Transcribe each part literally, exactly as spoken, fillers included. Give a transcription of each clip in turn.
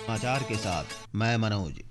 समाचार के साथ मैं मनोज।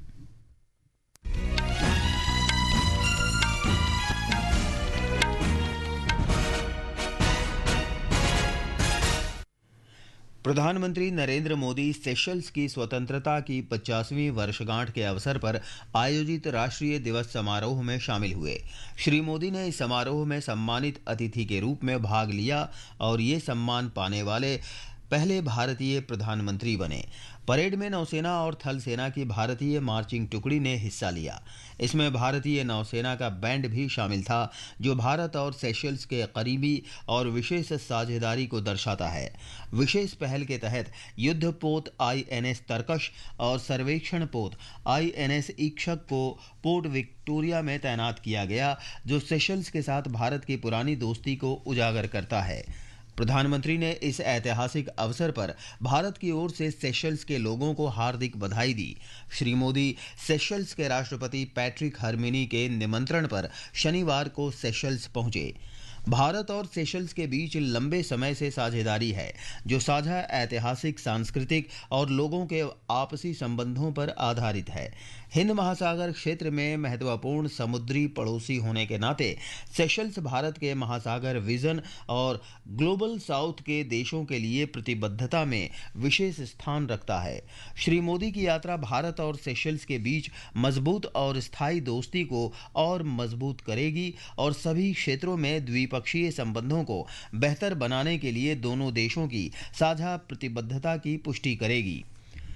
प्रधानमंत्री नरेंद्र मोदी सेशल्स की स्वतंत्रता की पचासवीं वर्षगांठ के अवसर पर आयोजित राष्ट्रीय दिवस समारोह में शामिल हुए। श्री मोदी ने इस समारोह में सम्मानित अतिथि के रूप में भाग लिया और ये सम्मान पाने वाले पहले भारतीय प्रधानमंत्री बने। परेड में नौसेना और थल सेना की भारतीय मार्चिंग टुकड़ी ने हिस्सा लिया। इसमें भारतीय नौसेना का बैंड भी शामिल था, जो भारत और सेशल्स के करीबी और विशेष साझेदारी को दर्शाता है। विशेष पहल के तहत युद्ध पोत आई एन एस तरकश और सर्वेक्षण पोत आई एन एस ईक्षक को पोर्ट विक्टोरिया में तैनात किया गया, जो सेशल्स के साथ भारत की पुरानी दोस्ती को उजागर करता है। प्रधानमंत्री ने इस ऐतिहासिक अवसर पर भारत की ओर से सेशल्स के लोगों को हार्दिक बधाई दी। श्री मोदी सेशल्स के राष्ट्रपति पैट्रिक हरमिनी के निमंत्रण पर शनिवार को सेशल्स पहुंचे। भारत और सेशल्स के बीच लंबे समय से साझेदारी है, जो साझा ऐतिहासिक, सांस्कृतिक और लोगों के आपसी संबंधों पर आधारित है। हिंद महासागर क्षेत्र में महत्वपूर्ण समुद्री पड़ोसी होने के नाते सेशल्स भारत के महासागर विजन और ग्लोबल साउथ के देशों के लिए प्रतिबद्धता में विशेष स्थान रखता है। श्री मोदी की यात्रा भारत और सेशल्स के बीच मजबूत और स्थायी दोस्ती को और मजबूत करेगी और सभी क्षेत्रों में द्विपक्षीय संबंधों को बेहतर बनाने के लिए दोनों देशों की साझा प्रतिबद्धता की पुष्टि करेगी।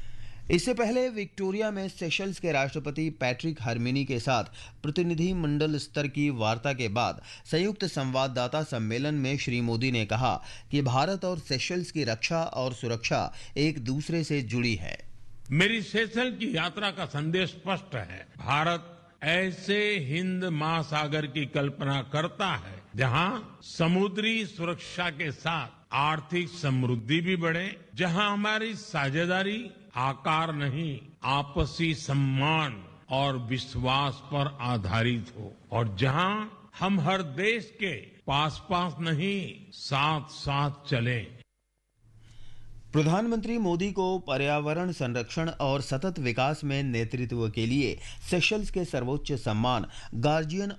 इससे पहले विक्टोरिया में सेशल्स के राष्ट्रपति पैट्रिक हरमिनी के साथ प्रतिनिधिमंडल स्तर की वार्ता के बाद संयुक्त संवाददाता सम्मेलन में श्री मोदी ने कहा कि भारत और सेशल्स की रक्षा और सुरक्षा एक दूसरे से जुड़ी है। मेरी सेशल की यात्रा का संदेश स्पष्ट है। भारत ऐसे हिंद महासागर की कल्पना करता है जहां समुद्री सुरक्षा के साथ आर्थिक समृद्धि भी बढ़े, जहां हमारी साझेदारी आकार नहीं, आपसी सम्मान और विश्वास पर आधारित हो, और जहां हम हर देश के पास पास नहीं, साथ साथ चलें। प्रधानमंत्री मोदी को पर्यावरण संरक्षण और सतत विकास में नेतृत्व के लिए सेशल्स के सर्वोच्च सम्मान गार्जियन